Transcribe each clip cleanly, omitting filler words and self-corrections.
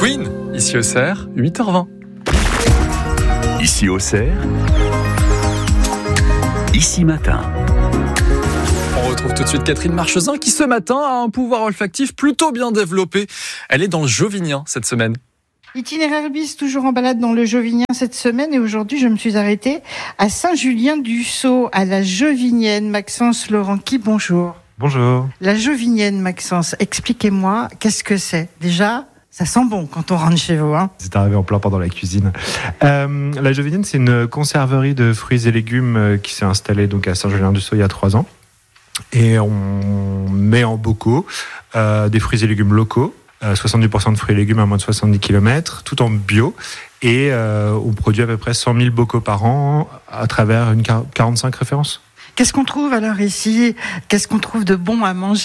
Queen, ici au Cerf, 8h20. Ici au Cerf, ici matin. On retrouve tout de suite Catherine Marchesin qui ce matin a un pouvoir olfactif plutôt bien développé. Elle est dans le Jovinien cette semaine. Itinéraire bis, toujours en balade dans le Jovinien cette semaine, et aujourd'hui je me suis arrêtée à Saint-Julien-du-Sault, à la Jovinienne. Maxence Laurent-Qui, bonjour. Bonjour. La Jovinienne, Maxence, expliquez-moi, qu'est-ce que c'est ? Déjà, ça sent bon quand on rentre chez vous, hein ? C'est arrivé en plein pendant la cuisine. La Jovinienne, c'est une conserverie de fruits et légumes qui s'est installée donc à Saint-Julien-du-Sault il y a 3 ans. Et on met en bocaux des fruits et légumes locaux, 70% de fruits et légumes à moins de 70 km, tout en bio. Et on produit à peu près 100 000 bocaux par an à travers 45 références. Qu'est-ce qu'on trouve alors ici ? Qu'est-ce qu'on trouve de bon à manger ?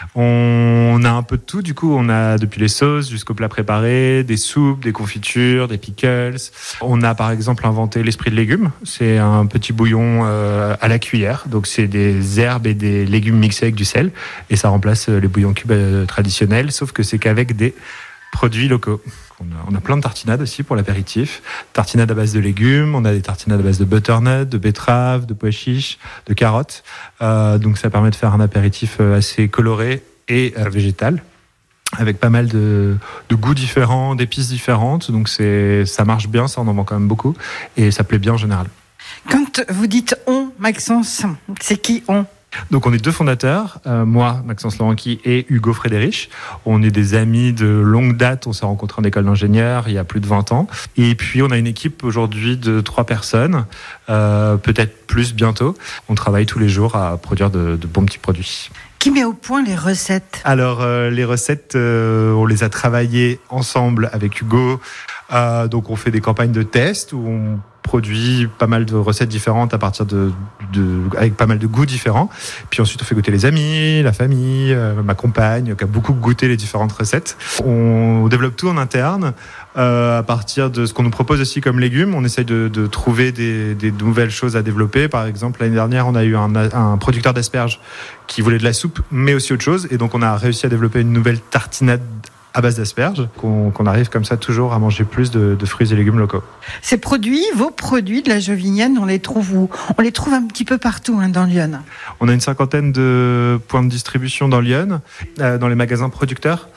On a un peu de tout, du coup, on a depuis les sauces jusqu'aux plats préparés, des soupes, des confitures, des pickles. On a par exemple inventé l'esprit de légumes, c'est un petit bouillon à la cuillère, donc c'est des herbes et des légumes mixés avec du sel, et ça remplace les bouillons cubes traditionnels, sauf que c'est qu'avec des produits locaux. On a plein de tartinades aussi pour l'apéritif. Tartinades à base de légumes, on a des tartinades à base de butternut, de betterave, de pois chiches, de carottes. Donc ça permet de faire un apéritif assez coloré et végétal, avec pas mal de goûts différents, d'épices différentes. Donc ça marche bien, ça on en vend quand même beaucoup, et ça plaît bien en général. Quand vous dites « on », Maxence, c'est qui « on » ? Donc on est 2 fondateurs, moi, Maxence Laurent-Qui, et Hugo Frédérich. On est des amis de longue date, on s'est rencontrés en école d'ingénieur il y a plus de 20 ans. Et puis on a une équipe aujourd'hui de 3 personnes, peut-être plus bientôt. On travaille tous les jours à produire de bons petits produits. Qui met au point les recettes ? Alors les recettes, on les a travaillées ensemble avec Hugo. Donc on fait des campagnes de tests où on produit pas mal de recettes différentes à partir avec pas mal de goûts différents. Puis ensuite on fait goûter les amis, la famille, ma compagne qui a beaucoup goûté les différentes recettes. On développe tout en interne à partir de ce qu'on nous propose aussi comme légumes. On essaye de trouver des nouvelles choses à développer. Par exemple, l'année dernière, on a eu un producteur d'asperges qui voulait de la soupe, mais aussi autre chose. Et donc on a réussi à développer une nouvelle tartinade à base d'asperges, qu'on arrive comme ça toujours à manger plus de fruits et légumes locaux. Ces produits, vos produits de la Jovinienne, on les trouve où ? On les trouve un petit peu partout dans Lyon. On a une 50aine de points de distribution dans Lyon, dans les magasins producteurs.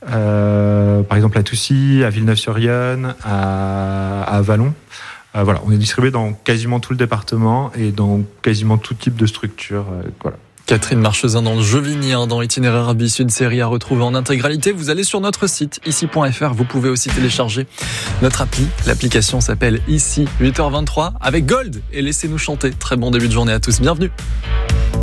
Par exemple à Toussy, à Villeneuve-sur-Yonne, à Vallon. Voilà, on est distribué dans quasiment tout le département et dans quasiment tout type de structure. Voilà. Catherine Marchesin dans le Jovinien, dans Itinéraire bis, une série à retrouver en intégralité. Vous allez sur notre site, ici.fr. Vous pouvez aussi télécharger notre appli. L'application s'appelle Ici, 8h23, avec Gold. Et laissez-nous chanter. Très bon début de journée à tous. Bienvenue.